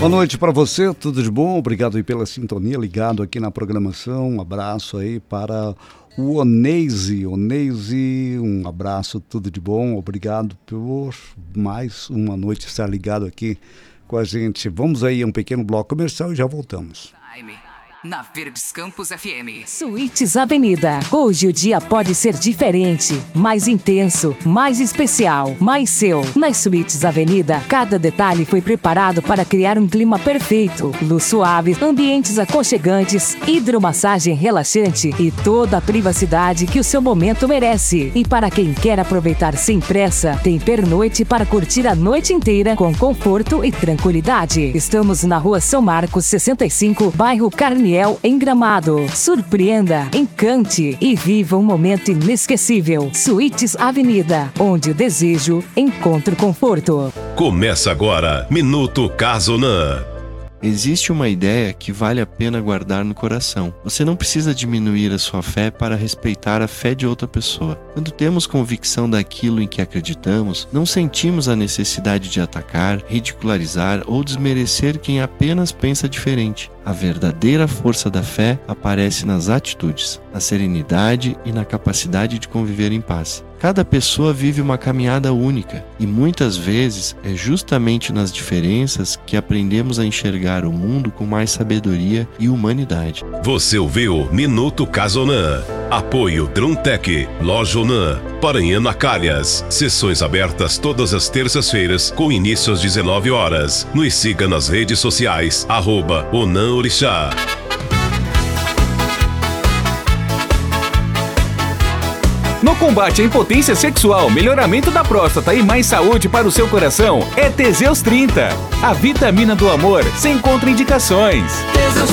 Boa noite para você, tudo de bom? Obrigado aí pela sintonia, ligado aqui na programação. Um abraço aí para o Oneise, um abraço, tudo de bom. Obrigado por mais uma noite estar ligado aqui com a gente. Vamos aí a um pequeno bloco comercial e já voltamos. Na Verdes Campos FM. Suítes Avenida. Hoje o dia pode ser diferente, mais intenso, mais especial, mais seu. Nas Suítes Avenida, cada detalhe foi preparado para criar um clima perfeito. Luz suave, ambientes aconchegantes, hidromassagem relaxante e toda a privacidade que o seu momento merece. E para quem quer aproveitar sem pressa, tem pernoite para curtir a noite inteira com conforto e tranquilidade. Estamos na Rua São Marcos, 65, bairro Carniel, em Gramado. Surpreenda, encante e viva um momento inesquecível. Suítes Avenida, onde o desejo encontra o conforto. Começa agora, Minuto Casonan. Existe uma ideia que vale a pena guardar no coração. Você não precisa diminuir a sua fé para respeitar a fé de outra pessoa. Quando temos convicção daquilo em que acreditamos, não sentimos a necessidade de atacar, ridicularizar ou desmerecer quem apenas pensa diferente. A verdadeira força da fé aparece nas atitudes, na serenidade e na capacidade de conviver em paz. Cada pessoa vive uma caminhada única e muitas vezes é justamente nas diferenças que aprendemos a enxergar o mundo com mais sabedoria e humanidade. Você ouviu Minuto Casonan. Apoio Druntec, Loja Onan, Paranhana Calhas. Sessões abertas todas as terças-feiras com início às 19 horas. Nos siga nas redes sociais, @Onan Orixá. No combate à impotência sexual, melhoramento da próstata e mais saúde para o seu coração, é Teseus 30. A vitamina do amor sem contraindicações. Teseus